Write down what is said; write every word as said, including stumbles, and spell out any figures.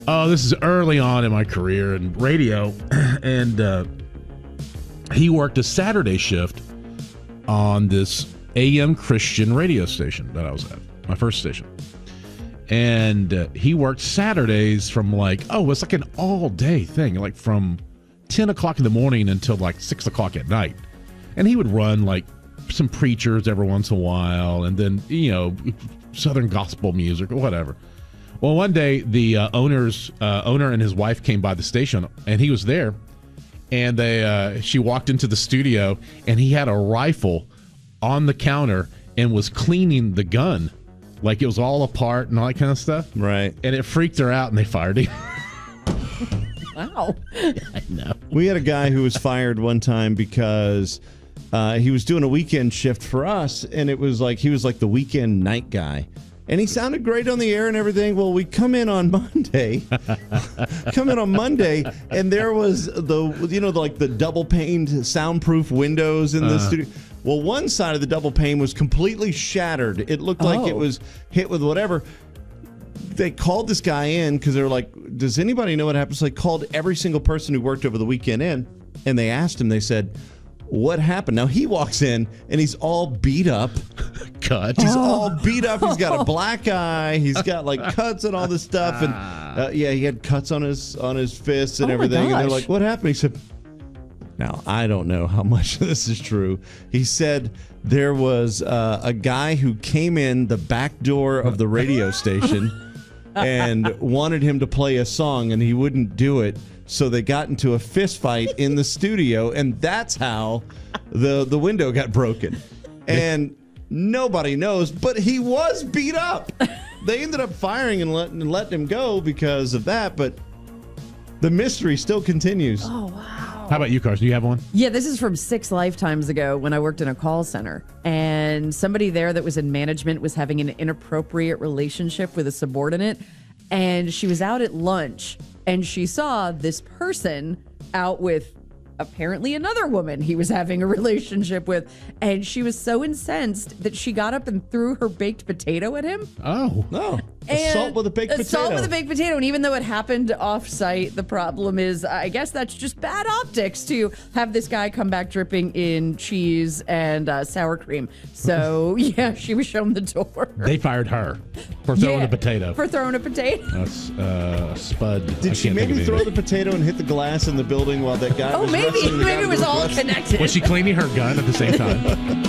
Oh, this is early on in my career in radio, and uh, he worked a Saturday shift on this A M Christian radio station that I was at, my first station. And uh, he worked Saturdays from like, oh, it's like an all-day thing, like from ten o'clock in the morning until like six o'clock at night. And he would run like some preachers every once in a while, and then, you know, Southern gospel music or whatever. Well, one day the uh, owner's uh, owner and his wife came by the station, and he was there, and they uh, she walked into the studio, and he had a rifle on the counter and was cleaning the gun, like it was all apart and all that kind of stuff. Right. And it freaked her out, and they fired him. Wow. Yeah, I know. We had a guy who was fired one time because uh, he was doing a weekend shift for us, and it was like he was like the weekend night guy. And he sounded great on the air and everything. Well, we come in on Monday, come in on Monday, and there was the, you know, like the double paned soundproof windows in the uh. studio. Well, one side of the double pane was completely shattered. It looked like oh. it was hit with whatever. They called this guy in because they were like, does anybody know what happened? So they called every single person who worked over the weekend in, and they asked him, they said, what happened? Now he walks in and he's all beat up. Cut. He's oh. all beat up. He's got a black eye. He's got like cuts and all this stuff. And uh, yeah, he had cuts on his on his fists and oh everything. And they're like, what happened? He said, now, I don't know how much of this is true. He said there was uh, a guy who came in the back door of the radio station and wanted him to play a song, and he wouldn't do it. So they got into a fist fight in the studio, and that's how the the window got broken. And nobody knows, but he was beat up. They ended up firing and letting, and letting him go because of that, but the mystery still continues. Oh, wow. How about you, Carson? Do you have one? Yeah, this is from six lifetimes ago when I worked in a call center. And somebody there that was in management was having an inappropriate relationship with a subordinate. And she was out at lunch, and she saw this person out with apparently another woman he was having a relationship with. And she was so incensed that she got up and threw her baked potato at him. Oh. No. Assault with a baked potato. Assault with a baked potato. And even though it happened off-site, the problem is, I guess that's just bad optics to have this guy come back dripping in cheese and uh, sour cream. So, yeah, she was shown the door. They fired her for throwing yeah, a potato. For throwing a potato. That's uh, Spud. Did she maybe throw the potato and hit the glass in the building while that guy oh, was maybe. wrestling? Maybe it was all connected. Was she cleaning her gun at the same time?